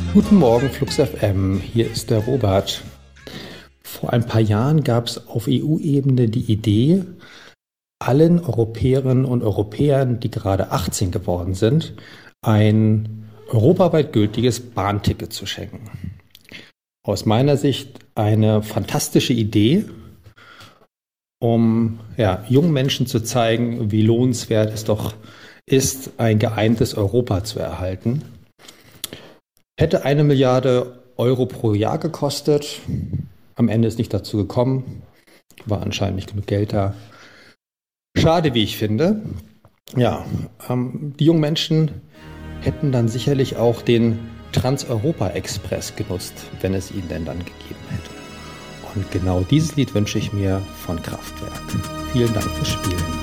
Guten Morgen, Flux FM. Hier ist der Robert. Vor ein paar Jahren gab es auf EU-Ebene die Idee, allen Europäerinnen und Europäern, die gerade 18 geworden sind, ein europaweit gültiges Bahnticket zu schenken. Aus meiner Sicht eine fantastische Idee, um jungen Menschen zu zeigen, wie lohnenswert es doch ist, ein geeintes Europa zu erhalten. Hätte 1 Milliarde Euro pro Jahr gekostet. Am Ende ist nicht dazu gekommen. War anscheinend nicht genug Geld da. Schade, wie ich finde. Ja, die jungen Menschen hätten dann sicherlich auch den Trans-Europa-Express genutzt, wenn es ihn denn dann gegeben hätte. Und genau dieses Lied wünsche ich mir von Kraftwerk. Vielen Dank fürs Spielen.